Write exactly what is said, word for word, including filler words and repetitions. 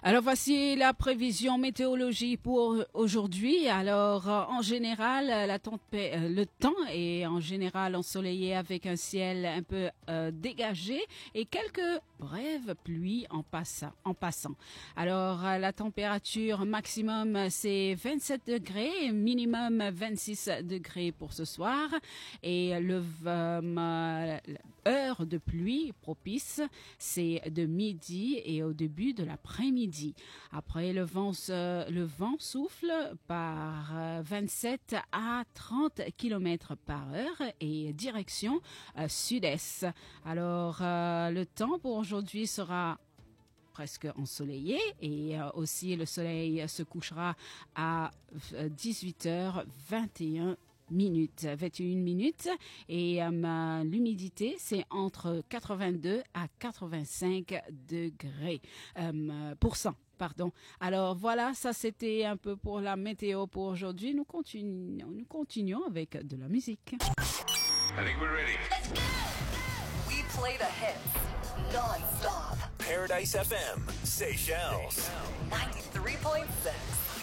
Alors voici la prévision météorologie pour aujourd'hui. Alors euh, en général, la tempé- euh, le temps est en général ensoleillé avec un ciel un peu euh, dégagé et quelques brèves pluies en passant. En passant. Alors euh, la température maximum c'est vingt-sept degrés, minimum vingt-six degrés pour ce soir et le euh, heure de pluie propice c'est de midi et au début de l'après-midi. Après, le vent, se, le vent souffle par vingt-sept à trente kilomètres par heure et direction euh, sud-est. Alors, euh, le temps pour aujourd'hui sera presque ensoleillé et euh, aussi le soleil se couchera à dix-huit heures vingt et une minutes, vingt et une minutes et euh, l'humidité c'est entre quatre-vingt-deux à quatre-vingt-cinq degrés euh, pour cent. Pardon. Alors voilà, ça c'était un peu pour la météo pour aujourd'hui. Nous continuons, nous continuons avec de la musique. I think we're ready. Let's go! We play the hits non-stop. Paradise F M, Seychelles. ninety-three point six.